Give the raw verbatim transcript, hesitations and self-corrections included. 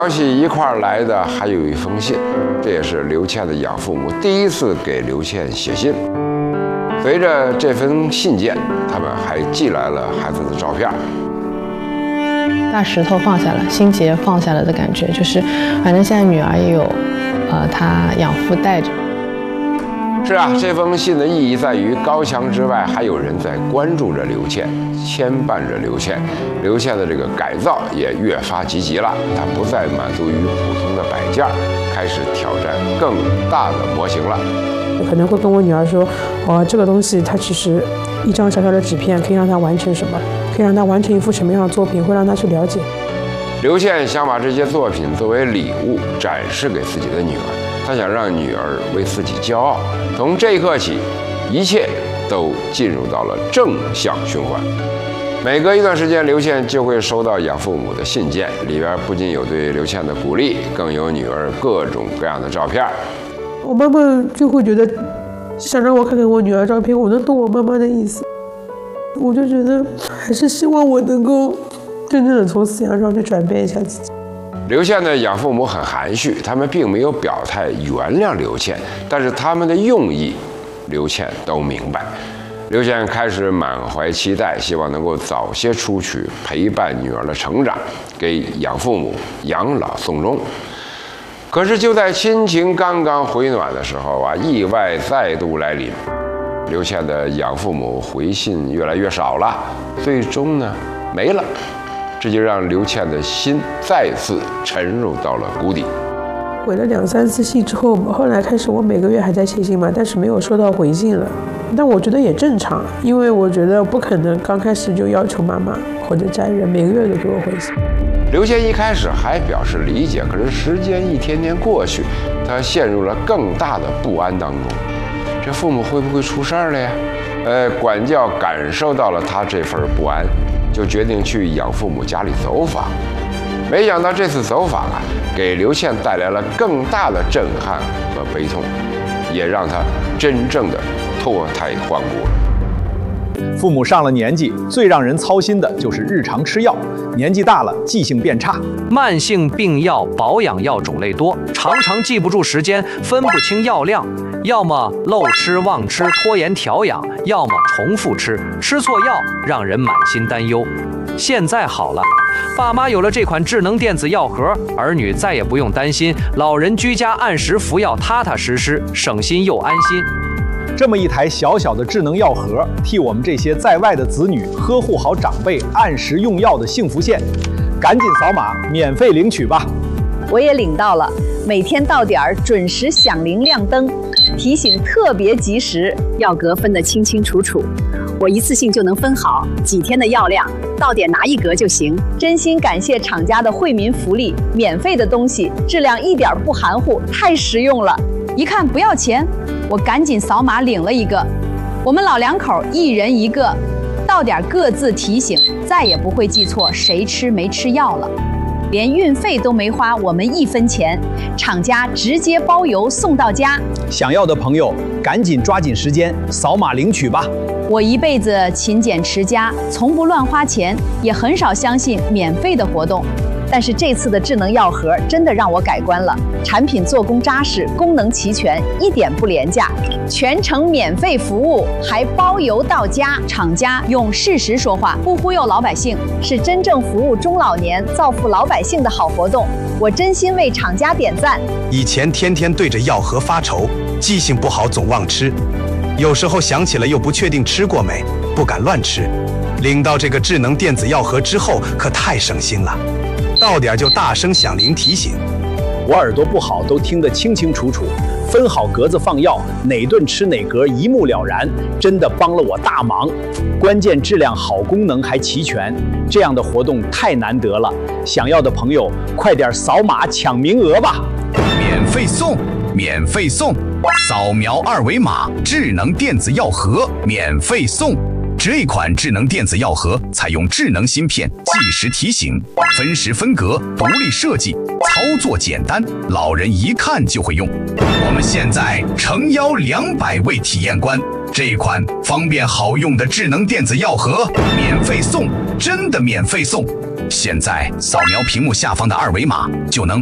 消息一块儿来的还有一封信，这也是刘倩的养父母第一次给刘倩写信。随着这封信件，他们还寄来了孩子的照片。 大石头放下了，心结放下了的感觉，就是反正现在女儿也有，呃，她养父带着。 是啊，这封信的意义在于，高墙之外还有人在关注着刘倩，牵绊着刘倩。刘倩的这个改造也越发积极了，她不再满足于普通的摆件，开始挑战更大的模型了。 我可能会跟我女儿说，哦，这个东西它其实一张小小的纸片可以让她完成什么，可以让她完成一幅什么样的作品，会让她去了解。 刘倩想把这些作品作为礼物展示给自己的女儿，她想让女儿为自己骄傲。从这一刻起，一切都进入到了正向循环。每隔一段时间，刘倩就会收到养父母的信件，里边不仅有对刘倩的鼓励，更有女儿各种各样的照片。 我妈妈就会觉得，想让我看看我女儿照片，我能懂我妈妈的意思。我就觉得，还是希望我能够真正的从思想上去转变一下自己。 刘倩的养父母很含蓄，他们并没有表态原谅刘倩，但是他们的用意，刘倩都明白。刘倩开始满怀期待，希望能够早些出去陪伴女儿的成长，给养父母养老送终。可是就在亲情刚刚回暖的时候啊，意外再度来临。刘倩的养父母回信越来越少了，最终呢没了。这就让刘倩的心再次沉入到了谷底。 回了两三次信之后，后来开始我每个月还在写信嘛，但是没有收到回信了。但我觉得也正常，因为我觉得不可能刚开始就要求妈妈或者家人每个月都给我回信。 刘倩一开始还表示理解，可是时间一天天过去，她陷入了更大的不安当中。这父母会不会出事儿了呀？呃，管教感受到了她这份不安，就决定去养父母家里走访。没想到这次走访啊，给刘倩带来了更大的震撼和悲痛，也让她真正的脱胎换骨了。 父母上了年纪，最让人操心的就是日常吃药。年纪大了，记性变差， 慢性病药、保养药种类多，常常记不住时间，分不清药量，要么漏吃忘吃，拖延调养，要么重复吃，吃错药让人满心担忧。现在好了，爸妈有了这款智能电子药盒，儿女再也不用担心，老人居家按时服药，踏踏实实，省心又安心。 这么一台小小的智能药盒，替我们这些在外的子女呵护好长辈，按时用药的幸福线。赶紧扫码免费领取吧！ 我也领到了，每天到点儿准时响铃亮灯，提醒特别及时，药格分得清清楚楚，我一次性就能分好几天的药量，到点拿一格就行。真心感谢厂家的惠民福利，免费的东西质量一点不含糊，太实用了。一看不要钱，我赶紧扫码领了一个。我们老两口一人一个，到点各自提醒，再也不会记错谁吃没吃药了。连运费都没花我们一分钱，厂家直接包邮送到家。 想要的朋友赶紧抓紧时间扫码领取吧！ 我一辈子勤俭持家，从不乱花钱，也很少相信免费的活动。但是这次的智能药盒真的让我改观了，产品做工扎实，功能齐全，一点不廉价，全程免费服务，还包邮到家。厂家用事实说话，不忽悠老百姓，是真正服务中老年、造福老百姓的好活动。我真心为厂家点赞。 以前天天对着药盒发愁，记性不好总忘吃，有时候想起了又不确定吃过没，不敢乱吃。领到这个智能电子药盒之后，可太省心了。到点就大声响铃提醒， 我耳朵不好都听得清清楚楚，分好格子放药，哪顿吃哪格一目了然，真的帮了我大忙。关键质量好，功能还齐全，这样的活动太难得了，想要的朋友快点扫码抢名额吧！ 免费送，免费送，扫描二维码，智能电子药盒免费送。这款智能电子药盒采用智能芯片，计时提醒，分时分格，独立设计，操作简单，老人一看就会用。我们现在诚邀两百位体验官，这款方便好用的智能电子药盒免费送，真的免费送！ 现在扫描屏幕下方的二维码，就能